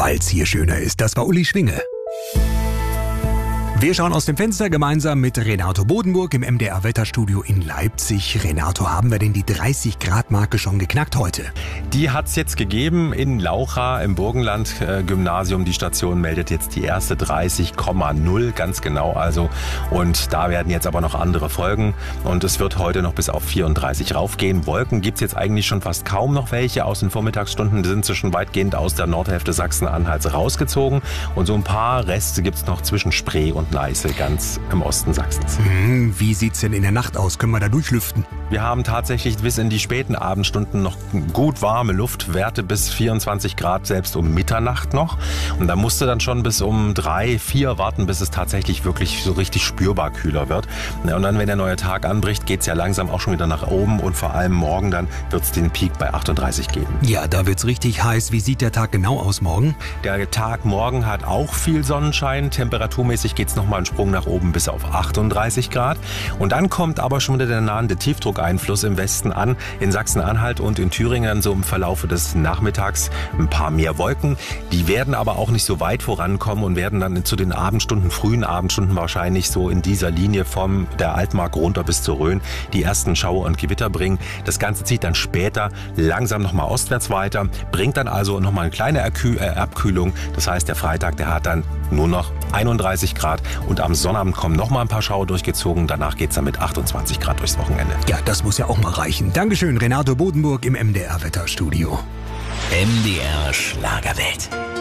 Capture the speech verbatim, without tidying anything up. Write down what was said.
weil's hier schöner ist. Das war Uli Schwinge. Wir schauen aus dem Fenster gemeinsam mit Renato Bodenburg im M D R-Wetterstudio in Leipzig. Renato, haben wir denn die dreißig Grad Marke schon geknackt heute? Die hat's jetzt gegeben in Laucha im Burgenland-Gymnasium. Die Station meldet jetzt die erste dreißig Komma null, ganz genau also. Und da werden jetzt aber noch andere folgen. Und es wird heute noch bis auf vierunddreißig raufgehen. Wolken gibt's jetzt eigentlich schon fast kaum noch welche. Aus den Vormittagsstunden sind sie schon weitgehend aus der Nordhälfte Sachsen-Anhalts rausgezogen. Und so ein paar Reste gibt's noch zwischen Spree und Neiße, ganz im Osten Sachsens. Hm, wie sieht's denn in der Nacht aus? Können wir da durchlüften? Wir haben tatsächlich bis in die späten Abendstunden noch gut warme Luft, Werte bis vierundzwanzig Grad, selbst um Mitternacht noch. Und da musste dann schon bis um drei, vier warten, bis es tatsächlich wirklich so richtig spürbar kühler wird. Und dann, wenn der neue Tag anbricht, geht's ja langsam auch schon wieder nach oben und vor allem morgen dann wird's den Peak bei achtunddreißig geben. Ja, da wird's richtig heiß. Wie sieht der Tag genau aus morgen? Der Tag morgen hat auch viel Sonnenschein. Temperaturmäßig geht's noch mal einen Sprung nach oben bis auf achtunddreißig Grad. Und dann kommt aber schon wieder der nahende Tiefdruckeinfluss im Westen an. In Sachsen-Anhalt und in Thüringen so im Verlaufe des Nachmittags ein paar mehr Wolken. Die werden aber auch nicht so weit vorankommen und werden dann zu den Abendstunden, frühen Abendstunden wahrscheinlich so in dieser Linie von der Altmark runter bis zur Rhön die ersten Schauer und Gewitter bringen. Das Ganze zieht dann später langsam nochmal ostwärts weiter, bringt dann also nochmal eine kleine Erküh- äh, Abkühlung. Das heißt, der Freitag, der hat dann nur noch einunddreißig Grad und am Sonnabend kommen noch mal ein paar Schauer durchgezogen. Danach geht's dann mit achtundzwanzig Grad durchs Wochenende. Ja, das muss ja auch mal reichen. Dankeschön, Renato Bodenburg im M D R-Wetterstudio. M D R Schlagerwelt.